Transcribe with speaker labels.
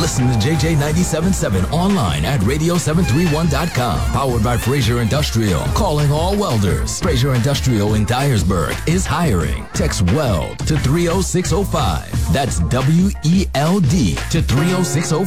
Speaker 1: Listen to JJ 97.7 online at radio731.com. Powered by Fraser Industrial. Calling all welders. Fraser Industrial in Dyersburg is hiring. Text WELD to 30605. That's WELD to 30605.